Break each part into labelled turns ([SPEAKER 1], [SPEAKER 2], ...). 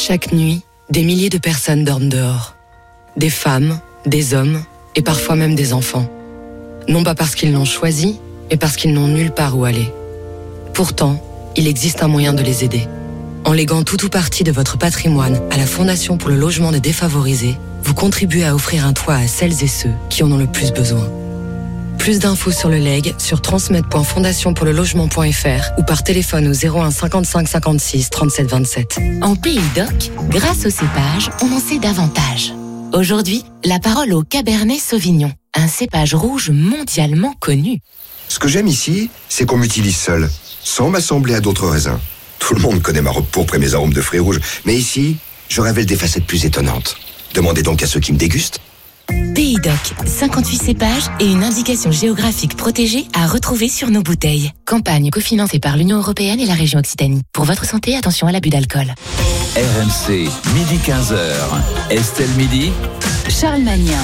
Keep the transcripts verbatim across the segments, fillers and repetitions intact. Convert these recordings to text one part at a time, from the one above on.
[SPEAKER 1] Chaque nuit, des milliers de personnes dorment dehors. Des femmes, des hommes et parfois même des enfants. Non pas parce qu'ils l'ont choisi, mais parce qu'ils n'ont nulle part où aller. Pourtant, il existe un moyen de les aider. En léguant tout ou partie de votre patrimoine à la Fondation pour le logement des défavorisés, vous contribuez à offrir un toit à celles et ceux qui en ont le plus besoin. Plus d'infos sur le legs sur transmed point fondation pour le logement point f r ou par téléphone au zéro un cinquante-cinq cinquante-six trente-sept vingt-sept.
[SPEAKER 2] En Pays d'Oc, grâce au cépage, on en sait davantage. Aujourd'hui, la parole au Cabernet Sauvignon, un cépage rouge mondialement connu.
[SPEAKER 3] Ce que j'aime ici, c'est qu'on m'utilise seul, sans m'assembler à d'autres raisins. Tout le monde connaît ma robe pourpre et mes arômes de fruits rouges, mais ici, je révèle des facettes plus étonnantes. Demandez donc à ceux qui me dégustent.
[SPEAKER 2] Pays d'Oc, cinquante-huit cépages et une indication géographique protégée à retrouver sur nos bouteilles. Campagne cofinancée par l'Union européenne et la région Occitanie. Pour votre santé, attention à l'abus d'alcool.
[SPEAKER 4] R M C, midi quinze heures. Estelle Midi.
[SPEAKER 2] Charles Magnin.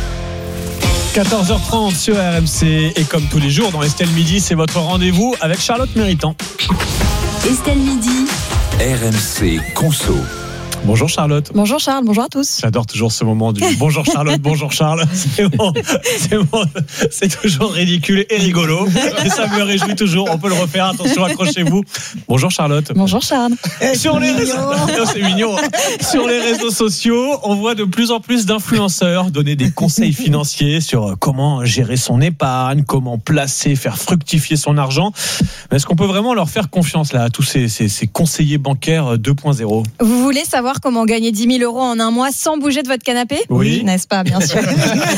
[SPEAKER 5] quatorze heures trente sur R M C et comme tous les jours dans Estelle Midi, c'est votre rendez-vous avec Charlotte Méritant.
[SPEAKER 2] Estelle Midi.
[SPEAKER 4] R M C Conso.
[SPEAKER 5] Bonjour Charlotte.
[SPEAKER 6] Bonjour Charles, bonjour à tous.
[SPEAKER 5] J'adore toujours ce moment du bonjour Charlotte, bonjour Charles. C'est bon, c'est bon, c'est toujours ridicule et rigolo. Et ça me réjouit toujours. On peut le refaire. Attention, accrochez-vous. Bonjour Charlotte.
[SPEAKER 6] Bonjour Charles.
[SPEAKER 5] Sur les réseaux, c'est mignon. Sur les réseaux sociaux, on voit de plus en plus d'influenceurs donner des conseils financiers sur comment gérer son épargne, comment placer, faire fructifier son argent. Mais est-ce qu'on peut vraiment leur faire confiance là à tous ces, ces, ces conseillers bancaires deux point zéro ?
[SPEAKER 6] Vous voulez savoir comment gagner dix mille euros en un mois sans bouger de votre canapé ?
[SPEAKER 5] Oui.
[SPEAKER 6] N'est-ce pas, bien sûr.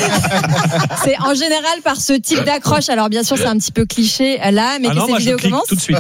[SPEAKER 6] C'est en général par ce type d'accroche. Alors bien sûr, c'est un petit peu cliché là, mais
[SPEAKER 5] ah
[SPEAKER 6] que
[SPEAKER 5] non,
[SPEAKER 6] ces
[SPEAKER 5] moi,
[SPEAKER 6] vidéos
[SPEAKER 5] je clique
[SPEAKER 6] commencent.
[SPEAKER 5] tout de suite.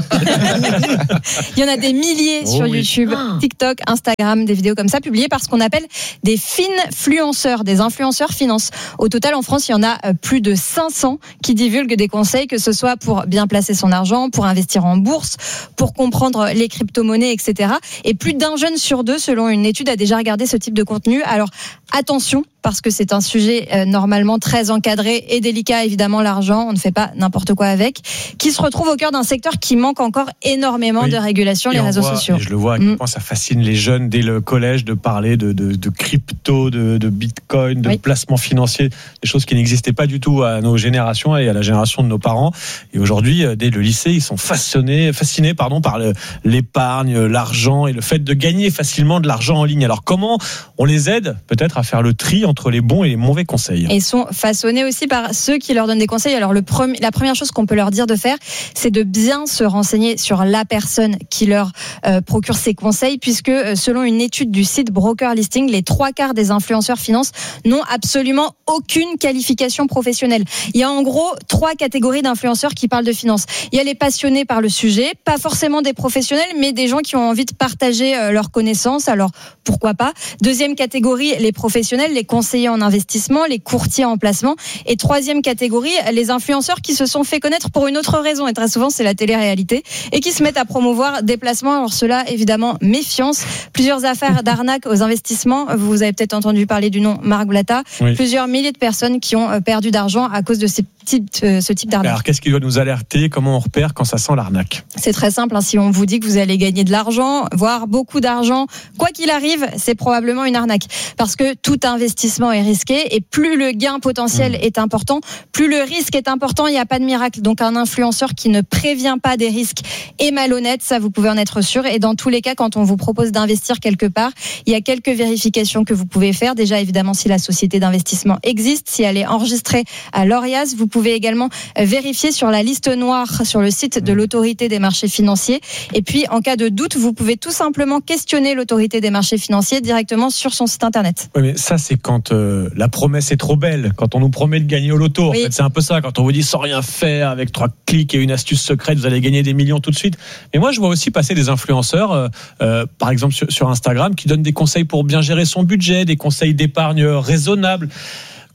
[SPEAKER 6] Il y en a des milliers
[SPEAKER 5] Oh
[SPEAKER 6] sur
[SPEAKER 5] oui.
[SPEAKER 6] YouTube, TikTok, Instagram, des vidéos comme ça publiées par ce qu'on appelle des finfluenceurs, des influenceurs finance. Au total, en France, il y en a plus de cinq cents qui divulguent des conseils, que ce soit pour bien placer son argent, pour investir en bourse, pour comprendre les crypto-monnaies, et cetera. Et plus d'un jeune sur deux, selon une étude, a déjà regardé ce type de contenu. Alors attention, parce que c'est un sujet euh, normalement très encadré et délicat, évidemment, l'argent, on ne fait pas n'importe quoi avec, qui se retrouve au cœur d'un secteur qui manque encore énormément
[SPEAKER 5] Oui.
[SPEAKER 6] de régulation,
[SPEAKER 5] Et
[SPEAKER 6] les
[SPEAKER 5] on
[SPEAKER 6] réseaux
[SPEAKER 5] voit,
[SPEAKER 6] sociaux.
[SPEAKER 5] et je le vois à quel
[SPEAKER 6] Mm.
[SPEAKER 5] point ça fascine les jeunes dès le collège de parler de, de, de crypto, de, de bitcoin, de
[SPEAKER 6] Oui.
[SPEAKER 5] placement financier, des choses qui n'existaient pas du tout à nos générations et à la génération de nos parents. Et aujourd'hui, dès le lycée, ils sont fascinés, fascinés pardon, par le, l'épargne, l'argent et le fait de gagner facilement de l'argent en ligne. Alors comment on les aide peut-être à faire le tri entre les bons et les mauvais conseils ?
[SPEAKER 6] Et ils sont façonnés aussi par ceux qui leur donnent des conseils. Alors le premier, la première chose qu'on peut leur dire de faire, c'est de bien se renseigner sur la personne qui leur euh, procure ces conseils, puisque euh, selon une étude du site Broker Listing, les trois quarts des influenceurs finance n'ont absolument aucune qualification professionnelle. Il y a en gros trois catégories d'influenceurs qui parlent de finance. Il y a les passionnés par le sujet, pas forcément des professionnels, mais des gens qui ont envie de partager euh, leurs connaissances. Alors pourquoi pas ? Deuxième catégorie, les professionnels, les conseillers en investissement, les courtiers en placement. Et troisième catégorie, les influenceurs qui se sont fait connaître pour une autre raison, et très souvent c'est la télé-réalité, et qui se mettent à promouvoir des placements. Alors cela, évidemment, méfiance. Plusieurs affaires d'arnaque aux investissements. Vous avez peut-être entendu parler du nom Marc Blatta.
[SPEAKER 5] Oui.
[SPEAKER 6] Plusieurs milliers de personnes qui ont perdu d'argent à cause de ces types, euh, ce type d'arnaque.
[SPEAKER 5] Alors qu'est-ce qui doit nous alerter ? Comment on repère quand ça sent l'arnaque ?
[SPEAKER 6] C'est très simple, hein. Si on vous dit que vous allez gagner de l'argent, voire beaucoup d'argent, quoi qu'il arrive, c'est probablement une arnaque. Parce que tout investissement est risqué, et plus le gain potentiel mmh. est important, plus le risque est important. Il n'y a pas de miracle. Donc un influenceur qui ne prévient pas des risques est malhonnête, ça vous pouvez en être sûr. Et dans tous les cas, quand on vous propose d'investir quelque part, il y a quelques vérifications que vous pouvez faire. Déjà, évidemment, si la société d'investissement existe, si elle est enregistrée à l'Orias, vous pouvez également vérifier sur la liste noire sur le site de l'autorité des marchés financiers. Et puis, en cas de doute, vous pouvez tout simplement questionner l'autorité des marchés financiers directement sur son site internet.
[SPEAKER 5] Oui, mais ça, c'est quand euh, la promesse est trop belle, quand on nous promet de gagner au loto.
[SPEAKER 6] Oui.
[SPEAKER 5] En fait, c'est un peu ça. Quand on vous dit sans rien faire, avec trois clics et une astuce secrète, vous allez gagner des millions tout de suite. Mais moi, je vois aussi passer des influenceurs, euh, euh, par exemple sur, sur Instagram, qui donnent des conseils pour bien gérer son budget, des conseils d'épargne raisonnables.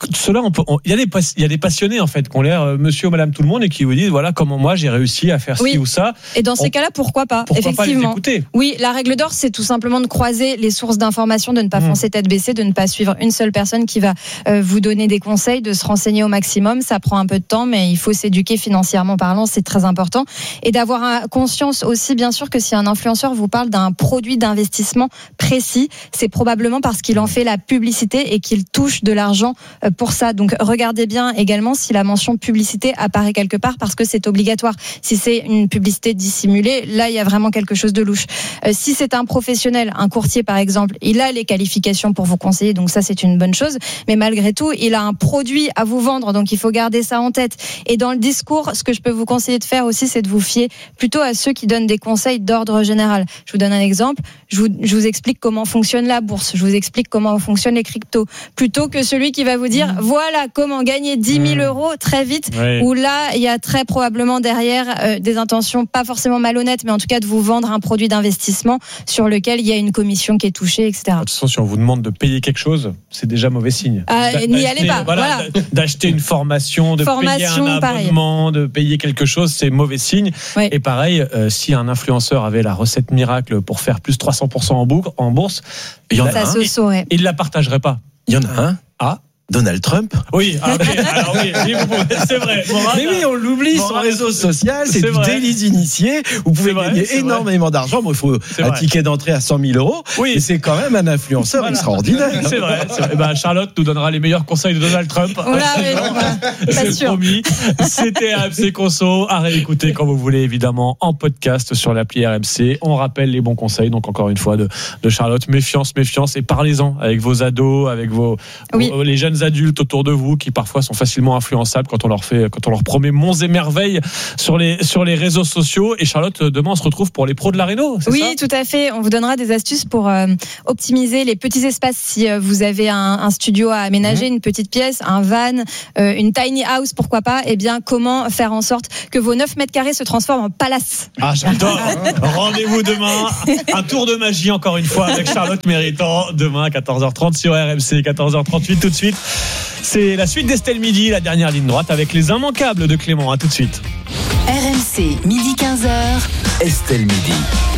[SPEAKER 5] ceux-là, on peut, on, il y a des, il y a des passionnés en fait, qui ont l'air euh, monsieur ou madame tout le monde et qui vous disent voilà comment moi j'ai réussi à faire
[SPEAKER 6] oui.
[SPEAKER 5] ci ou ça.
[SPEAKER 6] Et dans ces on, cas-là, pourquoi pas
[SPEAKER 5] pourquoi
[SPEAKER 6] Effectivement.
[SPEAKER 5] Pas les écouter.
[SPEAKER 6] Oui, la règle d'or, c'est tout simplement de croiser les sources d'informations, de ne pas mmh. foncer tête baissée, de ne pas suivre une seule personne qui va euh, vous donner des conseils, de se renseigner au maximum. Ça prend un peu de temps, mais il faut s'éduquer financièrement parlant, c'est très important. Et d'avoir un, conscience aussi, bien sûr, que si un influenceur vous parle d'un produit d'investissement précis, c'est probablement parce qu'il en fait la publicité et qu'il touche de l'argent pour ça. Donc regardez bien également si la mention publicité apparaît quelque part parce que c'est obligatoire. Si c'est une publicité dissimulée, là il y a vraiment quelque chose de louche. Euh, si c'est un professionnel, un courtier par exemple, il a les qualifications pour vous conseiller, donc ça c'est une bonne chose, mais malgré tout il a un produit à vous vendre, donc il faut garder ça en tête. Et dans le discours, ce que je peux vous conseiller de faire aussi, c'est de vous fier plutôt à ceux qui donnent des conseils d'ordre général. Je vous donne un exemple, je vous, je vous explique comment fonctionne la bourse, je vous explique comment fonctionnent les cryptos, plutôt que celui qui va vous dire mmh. voilà comment gagner dix mille euros très vite, oui. où là il y a très probablement derrière euh, des intentions pas forcément malhonnêtes, mais en tout cas de vous vendre un produit d'investissement sur lequel il y a une commission qui est touchée, et cetera. De
[SPEAKER 5] toute façon, si on vous demande de payer quelque chose, c'est déjà mauvais signe.
[SPEAKER 6] Ah, D'a- n'y allez pas. Voilà,
[SPEAKER 5] voilà. D'acheter une formation, de formation, payer un abonnement, pareil. De payer quelque chose, c'est mauvais signe. Oui. Et pareil, euh, si un influenceur avait la recette miracle pour faire plus trois cents pour cent en, bou- en bourse, il y en a
[SPEAKER 6] ça
[SPEAKER 5] un.
[SPEAKER 6] Se saurait.
[SPEAKER 5] Il ne la partagerait pas.
[SPEAKER 7] Il y en a un.
[SPEAKER 5] Ah.
[SPEAKER 7] Donald Trump.
[SPEAKER 5] Oui, ah, okay. Alors oui, c'est vrai. Morale,
[SPEAKER 7] mais oui, on l'oublie, son réseau social, c'est, c'est du vrai. Délit d'initié. Vous pouvez c'est gagner vrai, énormément vrai. D'argent. Bon, il faut c'est un vrai. Ticket d'entrée à cent mille euros. Oui. Et c'est quand même un influenceur voilà. extraordinaire.
[SPEAKER 5] C'est vrai. C'est vrai. Ben, Charlotte nous donnera les meilleurs conseils de Donald Trump.
[SPEAKER 6] Voilà, mais voilà.
[SPEAKER 5] C'est sûr. Promis. C'était R M C Conso. À réécouter quand vous voulez, évidemment, en podcast sur l'appli R M C. On rappelle les bons conseils, donc encore une fois, de, de Charlotte. Méfiance, méfiance. Et parlez-en avec vos ados, avec vos, oui. vos les jeunes adultes autour de vous qui parfois sont facilement influençables quand on leur fait, quand on leur promet monts et merveilles sur les, sur les réseaux sociaux. Et Charlotte, demain on se retrouve pour les pros de la réno, c'est
[SPEAKER 6] oui,
[SPEAKER 5] ça ?
[SPEAKER 6] Oui, tout à fait. On vous donnera des astuces pour euh, optimiser les petits espaces. Si euh, vous avez un, un studio à aménager, mmh. une petite pièce, un van, euh, une tiny house, pourquoi pas, eh bien, comment faire en sorte que vos neuf mètres carrés se transforment en palace.
[SPEAKER 5] Ah, j'adore. Rendez-vous demain. Un tour de magie encore une fois avec Charlotte Méritant. Demain à quatorze heures trente sur R M C, quatorze heures trente-huit tout de suite. C'est la suite d'Estelle Midi, la dernière ligne droite avec les immanquables de Clément. À tout de suite.
[SPEAKER 2] R M C, midi quinze heures.
[SPEAKER 4] Estelle Midi.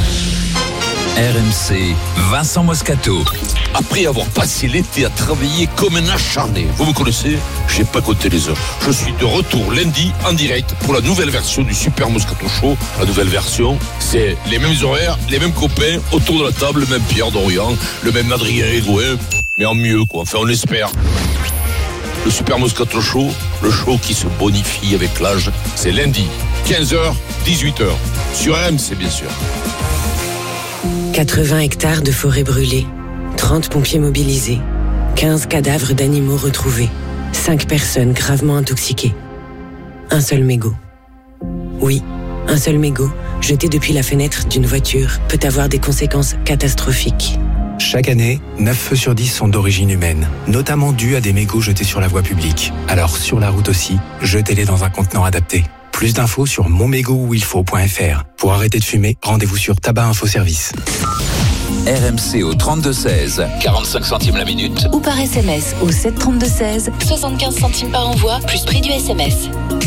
[SPEAKER 4] R M C, Vincent Moscato.
[SPEAKER 8] Après avoir passé l'été à travailler comme un acharné, vous me connaissez, j'ai pas compté les heures. Je suis de retour lundi en direct pour la nouvelle version du Super Moscato Show. La nouvelle version, c'est les mêmes horaires, les mêmes copains autour de la table, le même Pierre Dorian, le même Adrien Edouin, mais en mieux quoi. Enfin, on l'espère. Le Super Moscato Show, le show qui se bonifie avec l'âge, c'est lundi, quinze heures, dix-huit heures, sur R M C bien sûr.
[SPEAKER 9] quatre-vingts hectares de forêt brûlée, trente pompiers mobilisés, quinze cadavres d'animaux retrouvés, cinq personnes gravement intoxiquées. Un seul mégot. Oui, un seul mégot, jeté depuis la fenêtre d'une voiture, peut avoir des conséquences catastrophiques.
[SPEAKER 10] Chaque année, neuf feux sur dix sont d'origine humaine, notamment dus à des mégots jetés sur la voie publique. Alors sur la route aussi, jetez-les dans un contenant adapté. Plus d'infos sur mon mégot où il faut point f r. Pour arrêter de fumer, rendez-vous sur Tabac Info Service.
[SPEAKER 4] R M C au trente-deux seize, quarante-cinq centimes la minute.
[SPEAKER 2] Ou par S M S au sept trente-deux seize, soixante-quinze centimes par envoi, plus prix du S M S.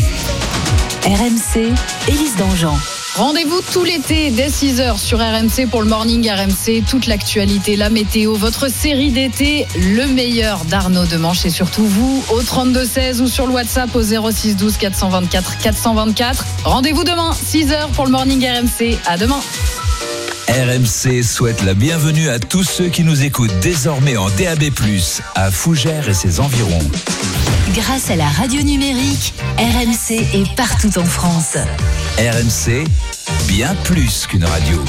[SPEAKER 2] R M C, Élise Dangean.
[SPEAKER 11] Rendez-vous tout l'été dès six heures sur R M C pour le Morning R M C. Toute l'actualité, la météo, votre série d'été, le meilleur d'Arnaud Demanche et surtout vous au trente-deux seize ou sur le WhatsApp au zéro six douze quatre cent vingt-quatre quatre cent vingt-quatre. Rendez-vous demain, six heures pour le Morning R M C. À demain.
[SPEAKER 4] R M C souhaite la bienvenue à tous ceux qui nous écoutent désormais en D A B plus, à Fougères et ses environs.
[SPEAKER 2] Grâce à la radio numérique, R M C est partout en France.
[SPEAKER 4] R M C, bien plus qu'une radio.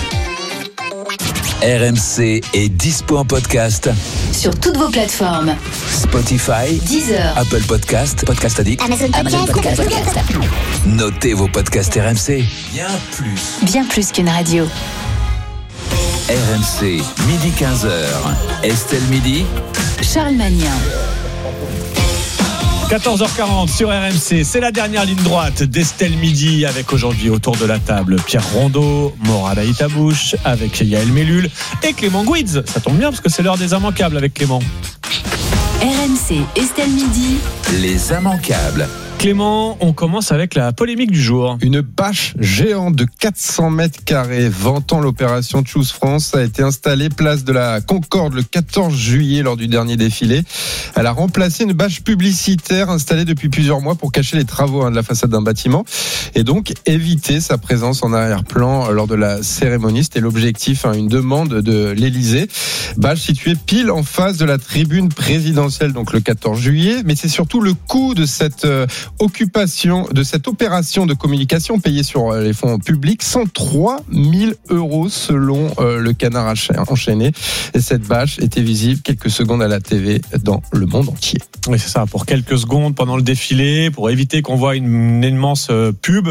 [SPEAKER 4] R M C est dispo en podcast
[SPEAKER 2] sur toutes vos plateformes.
[SPEAKER 4] Spotify,
[SPEAKER 2] Deezer,
[SPEAKER 4] Apple Podcast, Podcast Addict,
[SPEAKER 2] Amazon Podcast. Podcast.
[SPEAKER 4] Notez vos podcasts R M C. Bien plus.
[SPEAKER 2] Bien plus qu'une radio.
[SPEAKER 4] R M C, midi quinze heures. Estelle Midi.
[SPEAKER 2] Charles Magnin.
[SPEAKER 5] quatorze heures quarante sur R M C, c'est la dernière ligne droite d'Estelle Midi avec aujourd'hui autour de la table Pierre Rondeau, Morad Aïtabouche avec Yael Mellul et Clément Gouiz. Ça tombe bien parce que c'est l'heure des immanquables avec Clément.
[SPEAKER 2] R M C, Estelle Midi.
[SPEAKER 4] Les immanquables.
[SPEAKER 5] Clément, on commence avec la polémique du jour.
[SPEAKER 12] Une bâche géante de quatre cents mètres carrés vantant l'opération Choose France a été installée place de la Concorde le quatorze juillet lors du dernier défilé. Elle a remplacé une bâche publicitaire installée depuis plusieurs mois pour cacher les travaux hein, de la façade d'un bâtiment et donc éviter sa présence en arrière-plan lors de la cérémonie. C'était l'objectif, hein, une demande de l'Élysée. Bâche située pile en face de la tribune présidentielle, donc le quatorze juillet. Mais c'est surtout le coût de cette euh, occupation, de cette opération de communication payée sur les fonds publics, cent trois mille euros selon euh, le Canard enchaîné. Et cette bâche était visible quelques secondes à la T V dans le monde entier.
[SPEAKER 5] Oui, c'est ça, pour quelques secondes pendant le défilé, pour éviter qu'on voit une, une immense pub.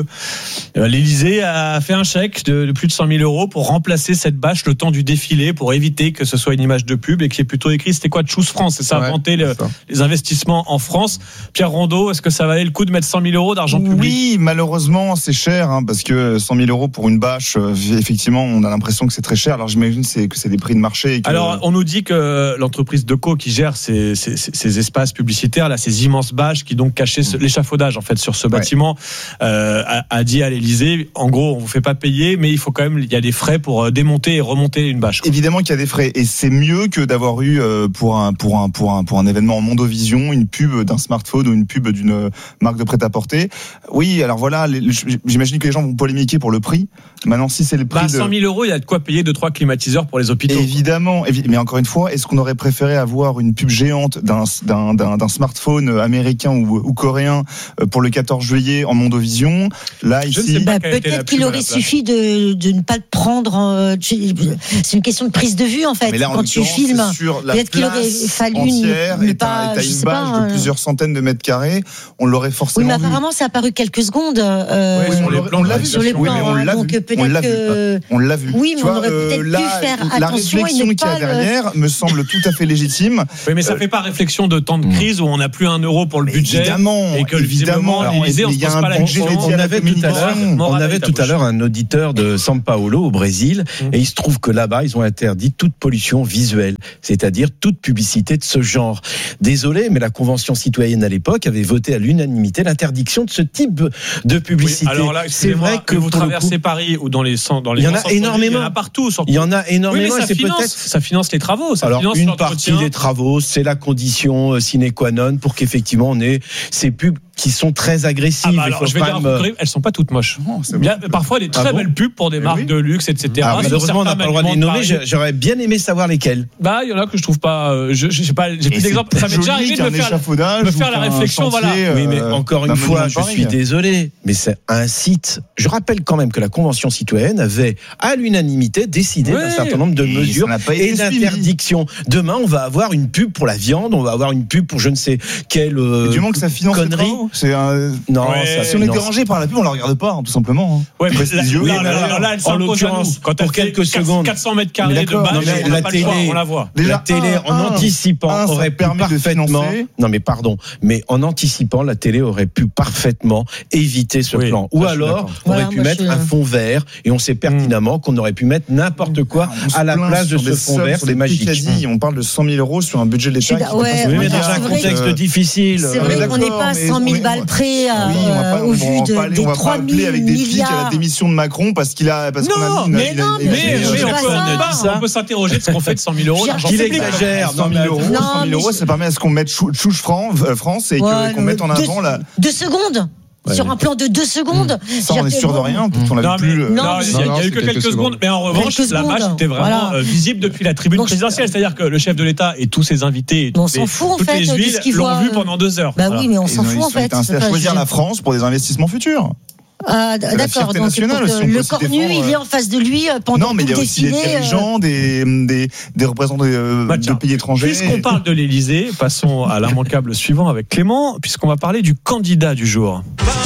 [SPEAKER 5] L'Élysée a fait un chèque de, de plus de cent mille euros pour remplacer cette bâche le temps du défilé, pour éviter que ce soit une image de pub et qu'il y ait plutôt écrit c'était quoi Choose France, c'est ça, ouais, vanter le, ça. les investissements en France. Pierre Rondeau, est-ce que ça valait le coup de mettre cent mille euros d'argent public?
[SPEAKER 13] Oui, malheureusement c'est cher, hein, parce que cent mille euros pour une bâche, euh, effectivement on a l'impression que c'est très cher. Alors j'imagine c'est, que c'est des prix de marché et que...
[SPEAKER 5] Alors on nous dit que l'entreprise Deco qui gère ces, ces, ces espaces publicitaires, là, ces immenses bâches qui donc cachaient ce, l'échafaudage en fait sur ce ouais. bâtiment, euh, a, a dit à l'Élysée, en gros on vous fait pas payer, mais il faut quand même, il y a des frais pour démonter et remonter une bâche.
[SPEAKER 13] Évidemment qu'il y a des frais, et c'est mieux que d'avoir eu euh, pour un pour un pour un pour un événement en Mondovision une pub d'un smartphone ou une pub d'une marque de prêt-à-porter. Oui, alors voilà, les, j'imagine que les gens vont polémiquer pour le prix. Maintenant, si c'est le prix
[SPEAKER 5] bah,
[SPEAKER 13] de
[SPEAKER 5] cent mille euros, il y a de quoi payer deux trois climatiseurs pour les hôpitaux.
[SPEAKER 13] Évidemment, mais encore une fois, est-ce qu'on aurait préféré avoir une pub géante d'un d'un d'un, d'un smartphone américain ou, ou coréen pour le quatorze juillet en Mondovision? Là,
[SPEAKER 14] Je
[SPEAKER 13] ici,
[SPEAKER 14] bah, peut-être qu'il aurait suffi de de ne pas le prendre. C'est une question de prise de vue en fait.
[SPEAKER 13] Mais là,
[SPEAKER 14] quand tu filmes, peut-être qu'il aurait fallu
[SPEAKER 13] entière,
[SPEAKER 14] ne
[SPEAKER 13] et
[SPEAKER 14] pas.
[SPEAKER 13] T'as une bâche pas, de plusieurs centaines de mètres carrés. On l'aurait forcément.
[SPEAKER 14] Oui, mais
[SPEAKER 13] vu.
[SPEAKER 14] apparemment, ça a paru quelques secondes. Euh,
[SPEAKER 13] oui, sur les plans, on l'a vu.
[SPEAKER 14] Sur les plans,
[SPEAKER 13] oui, mais on l'a
[SPEAKER 14] donc
[SPEAKER 13] vu.
[SPEAKER 14] peut-être
[SPEAKER 13] on l'a
[SPEAKER 14] que.
[SPEAKER 13] Vu. On l'a vu.
[SPEAKER 14] Oui, mais
[SPEAKER 13] tu
[SPEAKER 14] on
[SPEAKER 13] vois,
[SPEAKER 14] aurait peut-être
[SPEAKER 13] là,
[SPEAKER 14] pu faire
[SPEAKER 13] la
[SPEAKER 14] attention
[SPEAKER 13] réflexion
[SPEAKER 14] et ne
[SPEAKER 13] qu'il y a
[SPEAKER 14] pas
[SPEAKER 13] derrière me semble tout à fait légitime.
[SPEAKER 5] Oui, mais ça fait pas réflexion de temps de crise où on n'a plus un euro pour le budget.
[SPEAKER 13] Évidemment.
[SPEAKER 5] Et que visiblement, l'Élysée, on se pose pas la question.
[SPEAKER 7] On avait tout à l'heure, on avait tout à l'heure un auditeur de São Paulo au Brésil, et il se trouve que là-bas, ils ont interdit toute pollution visuelle, c'est-à-dire toute publicité de ce genre. Désolé, mais la Convention citoyenne à l'époque avait voté à l'unanimité l'interdiction de ce type de publicité.
[SPEAKER 5] Oui, alors là, c'est vrai que vous traversez coup, Paris ou dans les dans les
[SPEAKER 7] il y en a énormément.
[SPEAKER 5] Il y en a partout. Surtout.
[SPEAKER 7] Il y en a énormément.
[SPEAKER 5] Oui, mais ça,
[SPEAKER 7] c'est
[SPEAKER 5] finance,
[SPEAKER 7] peut-être...
[SPEAKER 5] ça finance les travaux. Ça
[SPEAKER 7] alors
[SPEAKER 5] finance
[SPEAKER 7] une partie des travaux, c'est la condition sine qua non pour qu'effectivement on ait ces pubs qui sont très agressives. Ah bah alors,
[SPEAKER 5] je vais dire, me... elles sont pas toutes moches. Non, il y a parfois des très ah belles bon pubs pour des mais marques oui. de luxe, et cetera.
[SPEAKER 7] Ah, malheureusement, on n'a pas le droit de les nommer. J'aurais bien aimé savoir lesquelles.
[SPEAKER 5] Bah, il y en a que je trouve pas. Je, je sais pas. J'ai plus d'exemples. Ça m'est déjà arrivé de me faire, me faire la réflexion. Voilà.
[SPEAKER 7] Oui, mais encore une fois, je suis désolé, mais c'est un site. Je rappelle quand même que la Convention citoyenne avait, à l'unanimité, décidé d'un certain nombre de mesures et d'interdictions. Demain, on va avoir une pub pour la viande, on va avoir une pub pour je ne sais quelle
[SPEAKER 13] du moment que ça finance connerie. C'est un...
[SPEAKER 7] Non,
[SPEAKER 13] ouais, ça, si on est dérangé par la pub, on la regarde pas, hein, tout simplement. Hein.
[SPEAKER 5] Ouais, mais là, oui, là, là, là, là, elle
[SPEAKER 7] en l'occurrence,
[SPEAKER 5] quand
[SPEAKER 7] pour quelques secondes,
[SPEAKER 5] quatre cents mètres carrés de bâche, on n'a pas le choix, on la voit.
[SPEAKER 7] Déjà, la télé, un, en un, anticipant, un, aurait pu parfaitement. Non, mais pardon, mais en anticipant, la télé aurait pu parfaitement éviter ce oui, plan. Ou alors, on aurait voilà, pu mettre je... un fond vert, et on sait pertinemment mmh. qu'on aurait pu mettre n'importe quoi à la place de ce fond vert. C'est magique.
[SPEAKER 13] On parle de cent mille euros sur un budget de l'État.
[SPEAKER 7] Mais dans un contexte difficile.
[SPEAKER 14] C'est vrai qu'on n'est pas à cent mille balles près. Euh, au vu de, des trois mille
[SPEAKER 13] avec des pics à la démission de Macron parce qu'il a parce
[SPEAKER 5] non,
[SPEAKER 13] qu'on a mis
[SPEAKER 5] mais une, non, mais, mais, mais on, peut, ça. on peut s'interroger de ce qu'on fait de cent mille euros.
[SPEAKER 7] Il exagère.
[SPEAKER 13] cent mille euros, cent mille euros, ça permet à ce qu'on mette Choose France et ouais, qu'on mette en avant la
[SPEAKER 14] deux secondes. Ouais. Sur un plan de deux secondes.
[SPEAKER 13] Mmh. Ça, on est sûr de rien. Peut-être on l'a
[SPEAKER 5] vu
[SPEAKER 13] plus.
[SPEAKER 5] Non, non, il n'y a eu que quelques secondes. Mais en revanche, la bâche était vraiment voilà. visible depuis la tribune Donc, présidentielle. C'est-à-dire que le chef de l'État et tous ses invités,
[SPEAKER 14] on s'en fout en fait.
[SPEAKER 5] Toutes les villes l'ont vu pendant deux heures.
[SPEAKER 14] Bah oui, mais on s'en fout en fait.
[SPEAKER 13] C'est à choisir la France pour des investissements futurs.
[SPEAKER 14] Ah, d'accord, donc aussi, le cornu, il est en face de lui pendant
[SPEAKER 13] non, mais il y a aussi des dirigeants, des, des, des représentants de, bah, de pays étrangers.
[SPEAKER 5] Puisqu'on parle de l'Élysée, passons à l'immanquable suivant avec Clément, puisqu'on va parler du candidat du jour.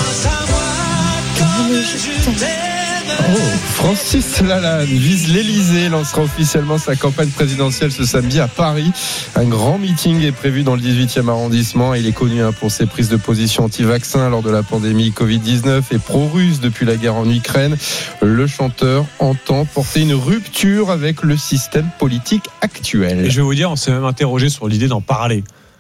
[SPEAKER 12] Oh, Francis Lalanne vise l'Élysée, lancera officiellement sa campagne présidentielle ce samedi à Paris. Un grand meeting est prévu dans le dix-huitième arrondissement. Il est connu hein, pour ses prises de position anti-vaccin lors de la pandémie covid dix-neuf et pro-russe depuis la guerre en Ukraine. Le chanteur entend porter une rupture avec le système politique actuel.
[SPEAKER 5] Et je vais vous dire, on s'est même interrogé sur l'idée d'en parler.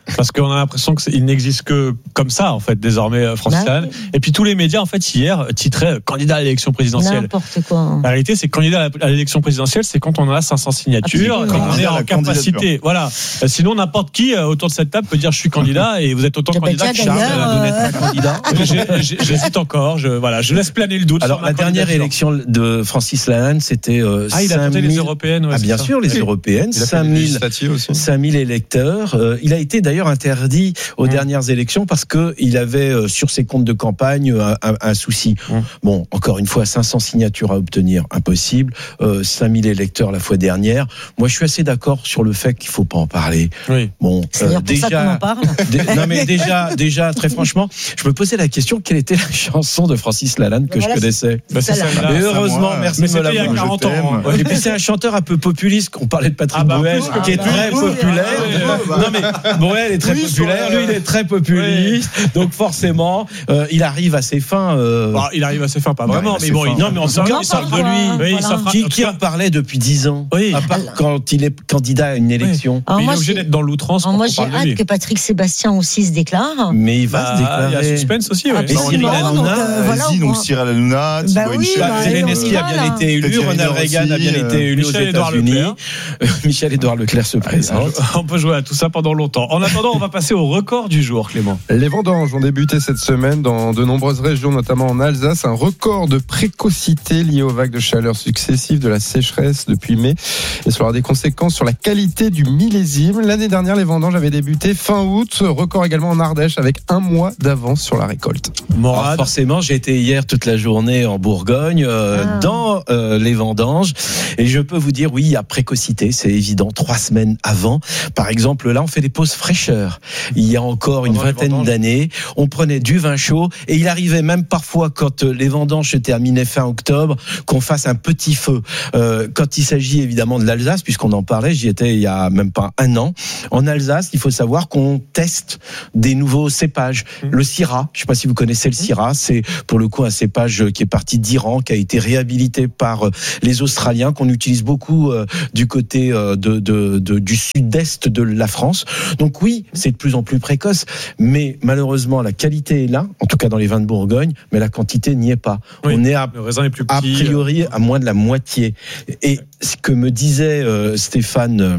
[SPEAKER 5] Parce qu'on a l'impression qu'il n'existe que comme ça, en fait, désormais, Francis
[SPEAKER 14] Bah
[SPEAKER 5] Lalanne. Et puis tous les médias, en fait, hier, titraient candidat à l'élection présidentielle.
[SPEAKER 14] N'importe quoi.
[SPEAKER 5] La réalité, c'est que candidat à l'élection présidentielle, c'est quand on a cinq cents signatures,
[SPEAKER 14] Absolument.
[SPEAKER 5] quand on est en capacité. Voilà. Sinon, n'importe qui autour de cette table peut dire je suis candidat et vous êtes autant
[SPEAKER 14] Eh ben,
[SPEAKER 5] candidat
[SPEAKER 14] tiens,
[SPEAKER 5] que Charles.
[SPEAKER 14] d'ailleurs,
[SPEAKER 5] Vous n'êtes
[SPEAKER 14] euh,
[SPEAKER 5] pas candidat. J'ai- j'ai- J'hésite encore. Je, voilà, je laisse planer le doute.
[SPEAKER 7] Alors
[SPEAKER 5] sur ma
[SPEAKER 7] la dernière
[SPEAKER 5] candidature.
[SPEAKER 7] élection de Francis Lalanne, c'était euh,
[SPEAKER 5] Ah, il a tenté
[SPEAKER 7] cinq
[SPEAKER 5] les
[SPEAKER 7] mille
[SPEAKER 5] européennes. Ouais,
[SPEAKER 7] Ah
[SPEAKER 5] c'est
[SPEAKER 7] bien
[SPEAKER 5] ça.
[SPEAKER 7] sûr, les
[SPEAKER 5] Oui.
[SPEAKER 7] européennes,
[SPEAKER 12] Il a fait
[SPEAKER 7] cinq
[SPEAKER 12] des
[SPEAKER 7] mille
[SPEAKER 12] législatives aussi.
[SPEAKER 7] cinq mille électeurs. Euh, il a été d'ailleurs interdit aux
[SPEAKER 5] Mmh.
[SPEAKER 7] dernières élections parce que il avait euh, sur ses comptes de campagne un, un- un souci.
[SPEAKER 5] Mmh.
[SPEAKER 7] Bon, encore une fois, cinq cents signatures à obtenir, impossible. Euh, cinq mille électeurs la fois dernière. Moi, je suis assez d'accord sur le fait qu'il faut pas en parler.
[SPEAKER 5] Oui.
[SPEAKER 7] Bon,
[SPEAKER 14] C'est d'ailleurs pour ça qu'on en parle.
[SPEAKER 7] dé- non mais déjà, déjà très franchement, je me posais la question quelle était la chanson de Francis Lalanne que
[SPEAKER 14] Voilà,
[SPEAKER 7] je connaissais.
[SPEAKER 5] Bah, c'est
[SPEAKER 14] Celle-là.
[SPEAKER 5] celle-là.
[SPEAKER 7] Et heureusement,
[SPEAKER 13] moi.
[SPEAKER 7] merci
[SPEAKER 5] Mais
[SPEAKER 7] de me
[SPEAKER 5] c'était il y a
[SPEAKER 7] l'avoir.
[SPEAKER 5] quarante ans. hein.
[SPEAKER 7] Ouais. Et puis c'est un chanteur un peu populiste. On parlait de Patrick
[SPEAKER 5] Ah bah,
[SPEAKER 7] Bruel,
[SPEAKER 5] plus,
[SPEAKER 7] qui est
[SPEAKER 5] ah,
[SPEAKER 7] très
[SPEAKER 5] plus,
[SPEAKER 7] populaire.
[SPEAKER 5] ouais, ouais,
[SPEAKER 7] Non mais Bruel est très
[SPEAKER 13] Oui,
[SPEAKER 7] populaire,
[SPEAKER 13] sur,
[SPEAKER 7] lui il est très populiste. Donc forcément, euh, il arrive à ses fins. euh,
[SPEAKER 5] Bah, il arrive à ses fins, pas vraiment,
[SPEAKER 13] Ouais,
[SPEAKER 5] mais
[SPEAKER 13] c'est
[SPEAKER 5] bon,
[SPEAKER 13] fin.
[SPEAKER 5] il, non, mais on s'en
[SPEAKER 14] N'importe
[SPEAKER 5] sort de
[SPEAKER 14] quoi,
[SPEAKER 5] lui. Oui,
[SPEAKER 14] voilà.
[SPEAKER 5] il s'en fera-
[SPEAKER 7] qui,
[SPEAKER 5] en tout
[SPEAKER 7] qui
[SPEAKER 5] cas,
[SPEAKER 7] en parlait depuis dix ans,
[SPEAKER 5] Oui.
[SPEAKER 7] à part quand il est candidat à une élection.
[SPEAKER 14] Alors
[SPEAKER 5] mais il
[SPEAKER 14] moi,
[SPEAKER 5] est obligé
[SPEAKER 14] j'ai-
[SPEAKER 5] d'être dans l'outrance
[SPEAKER 14] alors
[SPEAKER 5] quand
[SPEAKER 14] moi,
[SPEAKER 5] on
[SPEAKER 14] j'ai
[SPEAKER 5] parle de
[SPEAKER 14] hâte
[SPEAKER 5] lui.
[SPEAKER 14] que Patrick Sébastien aussi se déclare.
[SPEAKER 7] Mais il va
[SPEAKER 5] Bah,
[SPEAKER 7] se
[SPEAKER 5] il y a
[SPEAKER 7] déclarer.
[SPEAKER 5] suspense aussi, oui.
[SPEAKER 14] Absolument.
[SPEAKER 7] Et Cyril
[SPEAKER 14] donc,
[SPEAKER 7] Hanouna,
[SPEAKER 14] euh, voilà,
[SPEAKER 13] Vas-y,
[SPEAKER 14] au
[SPEAKER 13] donc
[SPEAKER 14] moins.
[SPEAKER 13] Cyril Hanouna, Thibaut
[SPEAKER 14] Bah oui,
[SPEAKER 13] Inchel.
[SPEAKER 14] bah,
[SPEAKER 7] Bah,
[SPEAKER 14] allez, on
[SPEAKER 7] Zelensky
[SPEAKER 14] y
[SPEAKER 7] a
[SPEAKER 14] va,
[SPEAKER 7] bien
[SPEAKER 14] là.
[SPEAKER 7] été élu,
[SPEAKER 13] Thierry
[SPEAKER 7] Ronald
[SPEAKER 13] Leclerc
[SPEAKER 7] Reagan a bien
[SPEAKER 13] aussi,
[SPEAKER 7] été élu aux
[SPEAKER 5] Michel-Édouard
[SPEAKER 7] États-Unis.
[SPEAKER 5] Leclerc.
[SPEAKER 7] Michel-Édouard Leclerc se présente.
[SPEAKER 5] On peut jouer à tout ça pendant longtemps. En attendant, on va passer au record du jour, Clément.
[SPEAKER 12] Les vendanges ont débuté cette semaine dans de nombreuses régions, notamment en Alsace. Un record de précocité lié aux vagues de chaleur successives, de la sécheresse depuis mai. Et cela aura des conséquences sur la qualité du millésime. L'année dernière, les vendanges avaient débuté fin août. Record également en Ardèche avec un mois d'avance sur la récolte.
[SPEAKER 7] Alors
[SPEAKER 5] Morad.
[SPEAKER 7] forcément, j'ai été hier toute la journée en Bourgogne, euh,
[SPEAKER 14] Ah.
[SPEAKER 7] dans euh, les vendanges, et je peux vous dire, oui, il y a précocité, c'est évident, trois semaines avant. Par exemple, là, on fait des pauses fraîcheurs. Il y a encore une
[SPEAKER 5] Pendant les
[SPEAKER 7] vingtaine
[SPEAKER 5] vendanges.
[SPEAKER 7] d'années, on prenait du vin chaud, et il arrivait même parfois, quand euh, les vendanges se terminaient fin octobre, qu'on fasse un petit feu. Euh, quand il s'agit évidemment de l'Alsace, puisqu'on en parlait, j'y étais il y a même pas un an. En Alsace, il faut savoir qu'on teste des nouveaux cépages. Le Syrah, je ne sais pas si vous connaissez le Syrah, c'est pour le coup un cépage qui est parti d'Iran, qui a été réhabilité par les Australiens, qu'on utilise beaucoup euh, du côté euh, de, de, de, du sud-est de la France. Donc oui, c'est de plus en plus précoce, mais malheureusement la qualité est là, en tout cas dans les vins de Bourgogne, mais la quantité n'y est pas.
[SPEAKER 5] Oui,
[SPEAKER 7] On est à
[SPEAKER 5] le raisin est plus
[SPEAKER 7] a
[SPEAKER 5] petit.
[SPEAKER 7] priori à moins de la moitié. Et ce que me disait euh, Stéphane, euh,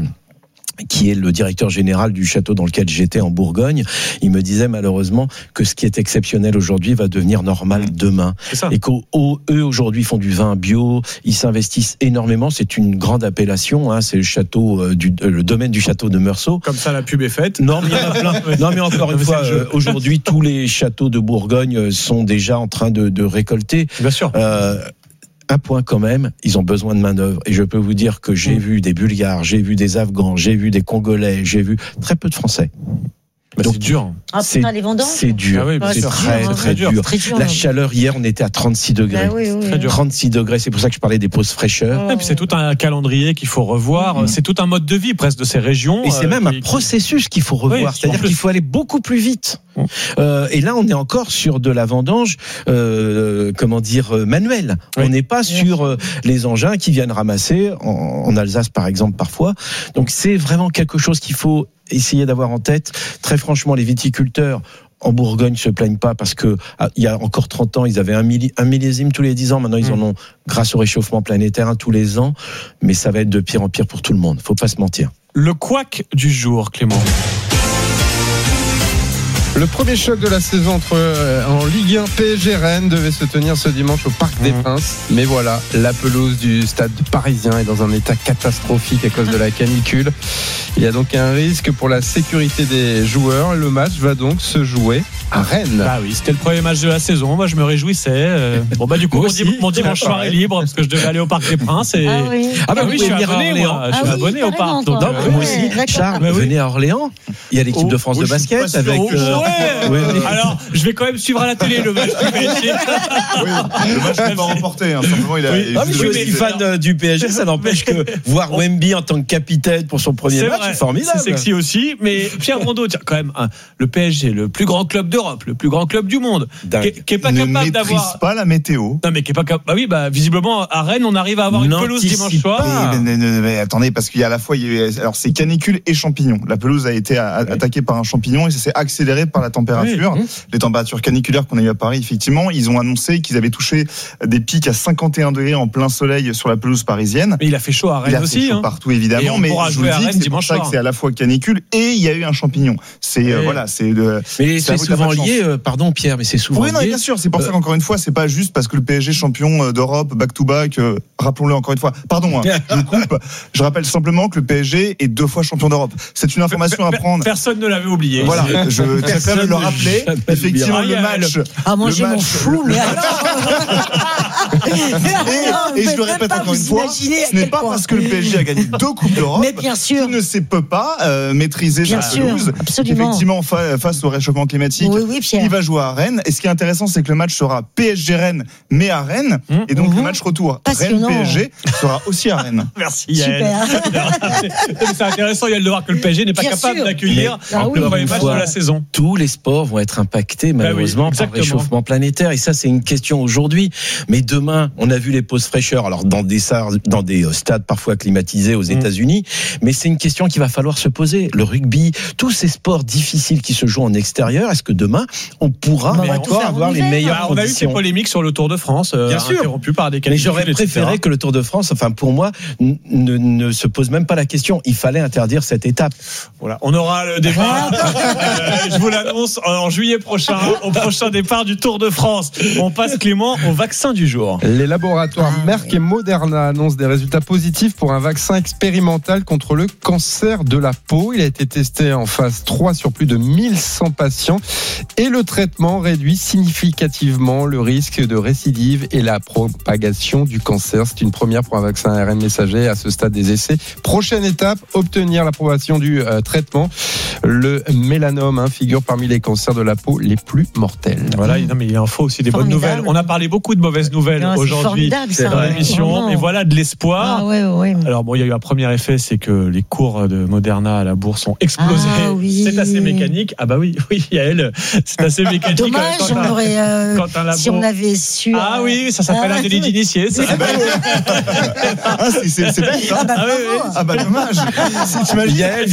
[SPEAKER 7] qui est le directeur général du château dans lequel j'étais en Bourgogne, il me disait malheureusement que ce qui est exceptionnel aujourd'hui va devenir normal demain.
[SPEAKER 5] C'est ça.
[SPEAKER 7] Et qu'eux aujourd'hui font du vin bio, ils s'investissent énormément. C'est une grande appellation, hein, c'est le château, euh, du, euh, le domaine du château de Meursault.
[SPEAKER 5] Comme ça, la pub est faite.
[SPEAKER 7] Non, mais il y en a plein. Non, mais encore une
[SPEAKER 5] Mais
[SPEAKER 7] fois,
[SPEAKER 5] c'est le jeu.
[SPEAKER 7] euh, aujourd'hui, tous les châteaux de Bourgogne sont déjà en train de, de récolter.
[SPEAKER 5] Bien sûr.
[SPEAKER 7] Euh, un point quand même, ils ont besoin de main-d'œuvre. Et je peux vous dire que j'ai
[SPEAKER 5] Mmh.
[SPEAKER 7] vu des Bulgares, j'ai vu des Afghans, j'ai vu des Congolais, j'ai vu très peu de Français.
[SPEAKER 5] Bah,
[SPEAKER 7] Donc,
[SPEAKER 5] c'est dur.
[SPEAKER 14] Ah,
[SPEAKER 7] c'est,
[SPEAKER 14] putain, les vendanges.
[SPEAKER 7] c'est dur.
[SPEAKER 5] Ah oui, bien
[SPEAKER 7] c'est
[SPEAKER 5] sûr.
[SPEAKER 7] très,
[SPEAKER 14] dur, hein.
[SPEAKER 7] très dur.
[SPEAKER 14] Très dur.
[SPEAKER 7] La chaleur, hier, on était à trente-six degrés.
[SPEAKER 14] Bah oui, oui,
[SPEAKER 5] Très
[SPEAKER 14] oui.
[SPEAKER 5] dur.
[SPEAKER 7] trente-six degrés, c'est pour ça que je parlais des pauses fraîcheurs.
[SPEAKER 5] Et puis c'est tout un calendrier qu'il faut revoir.
[SPEAKER 7] Mmh.
[SPEAKER 5] C'est tout un mode de vie presque de ces régions.
[SPEAKER 7] Et c'est
[SPEAKER 5] euh,
[SPEAKER 7] même
[SPEAKER 5] qui-
[SPEAKER 7] un processus qu'il faut revoir.
[SPEAKER 5] Oui, en
[SPEAKER 7] C'est-à-dire
[SPEAKER 5] plus.
[SPEAKER 7] qu'il faut aller beaucoup plus vite.
[SPEAKER 5] Mmh.
[SPEAKER 7] Euh, et là, on est encore sur de la vendange, euh, comment dire, euh, manuelle.
[SPEAKER 5] Oui.
[SPEAKER 7] On n'est pas sur euh, les engins qui viennent ramasser, en, en Alsace par exemple parfois. Donc c'est vraiment quelque chose qu'il faut essayer d'avoir en tête. Très franchement, les viticulteurs en Bourgogne se plaignent pas parce que ah, il y a encore trente ans, ils avaient un, milli, un millésime tous les dix ans. Maintenant, ils
[SPEAKER 5] Mmh.
[SPEAKER 7] en ont, grâce au réchauffement planétaire, un tous les ans. Mais ça va être de pire en pire pour tout le monde. Faut pas se mentir.
[SPEAKER 5] Le couac du jour, Clément.
[SPEAKER 12] Le premier choc de la saison entre euh, en Ligue un P S G Rennes devait se tenir ce dimanche au Parc des Princes. Mais voilà, la pelouse du stade parisien est dans un état catastrophique à cause de la canicule. Il y a donc un risque pour la sécurité des joueurs. Le match va donc se jouer à Rennes.
[SPEAKER 5] Ah oui, c'était le premier match de la saison. Moi, je me réjouissais. Euh, Bon bah du coup,
[SPEAKER 7] Moi
[SPEAKER 5] mon,
[SPEAKER 7] aussi.
[SPEAKER 5] dim- mon dimanche soir est libre parce que je devais aller au Parc des Princes. Et...
[SPEAKER 14] Ah oui.
[SPEAKER 7] Ah bah,
[SPEAKER 5] Ah
[SPEAKER 7] vous
[SPEAKER 5] oui, je
[SPEAKER 7] pouvez
[SPEAKER 5] suis
[SPEAKER 7] venir à
[SPEAKER 5] abonné,
[SPEAKER 7] Orléans.
[SPEAKER 5] moi. Je suis
[SPEAKER 14] Ah oui,
[SPEAKER 5] abonné au
[SPEAKER 14] carrément,
[SPEAKER 5] parc. donc,
[SPEAKER 14] quoi.
[SPEAKER 7] Non,
[SPEAKER 5] euh,
[SPEAKER 7] mais moi
[SPEAKER 14] Ouais,
[SPEAKER 7] aussi,
[SPEAKER 14] d'accord.
[SPEAKER 7] Charles,
[SPEAKER 5] Bah oui.
[SPEAKER 7] venez à Orléans. Il y a l'équipe
[SPEAKER 5] Oh,
[SPEAKER 7] de France
[SPEAKER 5] oh,
[SPEAKER 7] de
[SPEAKER 5] je suis
[SPEAKER 7] basket
[SPEAKER 5] pas sûr.
[SPEAKER 7] avec.
[SPEAKER 5] Oh,
[SPEAKER 7] euh,
[SPEAKER 5] ouais.
[SPEAKER 7] Oui.
[SPEAKER 5] Alors, je vais quand même suivre à la télé le match du P S G.
[SPEAKER 13] Oui, le match n'est pas remporté. Hein. Simplement, il a.
[SPEAKER 5] Oui.
[SPEAKER 13] il a
[SPEAKER 7] Ah, mais je suis aussi fan euh, du P S G, ça n'empêche que voir Wemby en tant que capitaine pour son premier
[SPEAKER 5] c'est
[SPEAKER 7] match,
[SPEAKER 5] vrai,
[SPEAKER 7] c'est formidable.
[SPEAKER 5] C'est sexy aussi, mais Pierre Rondeau, tiens, quand même, hein, le P S G, le plus grand club d'Europe, le plus grand club du monde, qui, qui est pas
[SPEAKER 13] ne
[SPEAKER 5] capable
[SPEAKER 13] maîtrise
[SPEAKER 5] d'avoir.
[SPEAKER 13] pas la météo.
[SPEAKER 5] Non, mais qui est pas capable. Bah oui, bah visiblement à Rennes, on arrive à avoir une pelouse dimanche soir.
[SPEAKER 13] Mais, mais, mais, mais attendez, parce qu'il y a à la fois, il y a eu, alors c'est canicule et champignons. La pelouse a été a,
[SPEAKER 7] oui.
[SPEAKER 13] attaquée par un champignon et ça s'est accéléré par la température.
[SPEAKER 7] Oui.
[SPEAKER 13] Les températures caniculaires qu'on a eu à Paris, effectivement, ils ont annoncé qu'ils avaient touché des pics à cinquante et un degrés en plein soleil sur la pelouse parisienne.
[SPEAKER 5] Mais il a fait chaud à Rennes
[SPEAKER 13] il a
[SPEAKER 5] aussi,
[SPEAKER 13] fait chaud
[SPEAKER 5] hein.
[SPEAKER 13] partout évidemment.
[SPEAKER 5] Et on
[SPEAKER 13] mais
[SPEAKER 5] pourra
[SPEAKER 13] je vous
[SPEAKER 5] jouer
[SPEAKER 13] le
[SPEAKER 5] à
[SPEAKER 13] dis,
[SPEAKER 5] Rennes
[SPEAKER 13] c'est pour
[SPEAKER 5] dimanche
[SPEAKER 13] ça
[SPEAKER 5] soir.
[SPEAKER 13] que c'est à la fois canicule et il y a eu un champignon. C'est
[SPEAKER 5] Oui.
[SPEAKER 13] euh, voilà, c'est de.
[SPEAKER 7] Mais c'est souvent lié, euh, pardon Pierre, mais c'est souvent
[SPEAKER 13] Oui, non,
[SPEAKER 7] lié.
[SPEAKER 13] bien sûr, c'est pour
[SPEAKER 7] Euh,
[SPEAKER 13] ça qu'encore une fois, c'est pas juste parce que le P S G champion d'Europe, back to back, euh, rappelons-le encore une fois. Pardon, hein, je coupe. Je rappelle simplement que le P S G est deux fois champion d'Europe. C'est une information à prendre.
[SPEAKER 5] Personne ne l'avait oublié.
[SPEAKER 13] Voilà, je tiens à le rappeler. Effectivement, le match.
[SPEAKER 14] Ah, moi,
[SPEAKER 13] le
[SPEAKER 14] je m'en
[SPEAKER 13] match-
[SPEAKER 14] fous, mais
[SPEAKER 13] Et, et je le répète encore une fois, ce n'est pas parce que le P S G a gagné deux coupes d'Europe
[SPEAKER 14] Mais bien sûr.
[SPEAKER 13] qu'il ne sait peut pas euh, maîtriser
[SPEAKER 14] Bien
[SPEAKER 13] sa
[SPEAKER 14] sûr,
[SPEAKER 13] pelouse.
[SPEAKER 14] absolument.
[SPEAKER 13] Effectivement, fa- face au réchauffement climatique,
[SPEAKER 14] Oui, oui, Pierre.
[SPEAKER 13] il va jouer à Rennes. Et ce qui est intéressant, c'est que le match sera P S G Rennes, mais à Rennes. Et donc
[SPEAKER 14] Mhm.
[SPEAKER 13] le match retour
[SPEAKER 14] Passionnant.
[SPEAKER 13] Rennes P S G sera aussi à Rennes.
[SPEAKER 5] Merci Yael.
[SPEAKER 14] Super.
[SPEAKER 5] C'est intéressant Yael de voir que le P S G n'est pas
[SPEAKER 14] Bien
[SPEAKER 5] capable
[SPEAKER 14] sûr.
[SPEAKER 5] d'accueillir
[SPEAKER 14] Mais- Ah
[SPEAKER 5] le
[SPEAKER 14] oui.
[SPEAKER 5] premier match de la saison.
[SPEAKER 7] Tous les sports vont être impactés malheureusement
[SPEAKER 5] oui,
[SPEAKER 7] par le
[SPEAKER 5] exactement.
[SPEAKER 7] réchauffement planétaire et ça c'est une question aujourd'hui. Mais demain, on a vu les pauses fraîcheur, alors dans des salles, dans des stades parfois climatisés aux États-Unis, mais c'est une question qu'il va falloir se poser. Le rugby, tous ces sports difficiles qui se jouent en extérieur, est-ce que demain on pourra
[SPEAKER 14] Bah, on va tout
[SPEAKER 7] encore
[SPEAKER 14] faire en
[SPEAKER 7] avoir les
[SPEAKER 14] hiver.
[SPEAKER 7] meilleures
[SPEAKER 5] Bah, on a eu ces
[SPEAKER 7] conditions?
[SPEAKER 5] polémiques sur le Tour de France, euh,
[SPEAKER 7] Bien sûr.
[SPEAKER 5] interrompues par des
[SPEAKER 7] Mais
[SPEAKER 5] canicules,
[SPEAKER 7] j'aurais
[SPEAKER 5] et cetera.
[SPEAKER 7] préféré que le Tour de France, enfin pour moi, n- ne, ne se pose même pas la question. Il fallait interdire cette étape.
[SPEAKER 5] Voilà, on aura le débat. Euh, je vous l'annonce en juillet prochain, au prochain départ du Tour de France. On passe Clément au vaccin du jour.
[SPEAKER 12] Les laboratoires
[SPEAKER 14] Ah,
[SPEAKER 12] Merck
[SPEAKER 14] oui.
[SPEAKER 12] et Moderna annoncent des résultats positifs pour un vaccin expérimental contre le cancer de la peau. Il a été testé en phase trois sur plus de mille cent patients et le traitement réduit significativement le risque de récidive et la propagation du cancer. C'est une première pour un vaccin A R N messager à ce stade des essais. Prochaine étape, obtenir l'approbation du euh, traitement. Le mélanome hein, figure parmi les cancers de la peau les plus mortels.
[SPEAKER 5] Voilà, non, mais il y a info aussi des bonnes
[SPEAKER 14] Formidable.
[SPEAKER 5] nouvelles. On a parlé beaucoup de mauvaises nouvelles
[SPEAKER 14] Non, c'est
[SPEAKER 5] aujourd'hui
[SPEAKER 14] formidable, ça,
[SPEAKER 5] dans
[SPEAKER 14] ouais,
[SPEAKER 5] l'émission,
[SPEAKER 14] vraiment.
[SPEAKER 5] mais voilà de l'espoir.
[SPEAKER 14] Ah ouais, ouais.
[SPEAKER 5] Alors bon, il y a eu un premier effet, c'est que les cours de Moderna à la bourse ont explosé.
[SPEAKER 14] Ah oui.
[SPEAKER 5] C'est assez mécanique. Ah bah oui, oui, Yael, c'est assez mécanique.
[SPEAKER 14] Dommage,
[SPEAKER 5] Quand un-
[SPEAKER 14] on aurait, euh,
[SPEAKER 5] quand un labo-
[SPEAKER 14] si on avait su.
[SPEAKER 5] Ah
[SPEAKER 14] euh,
[SPEAKER 5] oui, ça s'appelle
[SPEAKER 14] ah,
[SPEAKER 5] un délit d'initié. Ça.
[SPEAKER 13] Ah, c'est c'est- c'est bête, hein.
[SPEAKER 14] Ah bah,
[SPEAKER 5] Ah oui,
[SPEAKER 14] bravo.
[SPEAKER 5] oui.
[SPEAKER 13] Ah bah dommage. Si tu imagines-
[SPEAKER 7] Yael